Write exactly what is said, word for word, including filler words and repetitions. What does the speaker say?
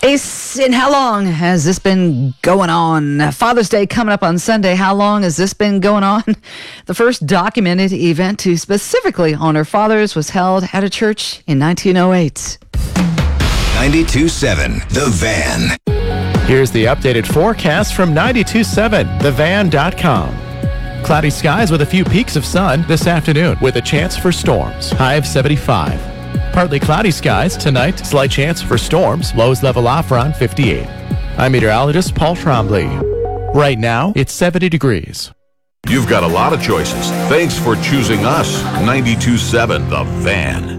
Ace, and how long has this been going on? Father's Day coming up on Sunday. How long has this been going on? The first documented event to specifically honor fathers was held at a church in nineteen oh eight. ninety-two point seven The Van. Here's the updated forecast from ninety-two point seven the van dot com. Cloudy skies with a few peaks of sun this afternoon with a chance for storms. High of seventy-five. Partly cloudy skies tonight. Slight chance for storms. Lows level off around fifty-eight. I'm meteorologist Paul Trombley. Right now, it's seventy degrees. You've got a lot of choices. Thanks for choosing us. ninety-two point seven The Van.